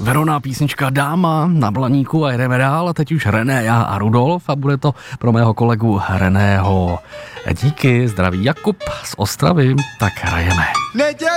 Verona, písnička Dáma na Blaníku a jedeme dál. A teď už René, já a Rudolf a bude to pro mého kolegu Reného. Díky, zdraví Jakub z Ostravy, tak hrajeme.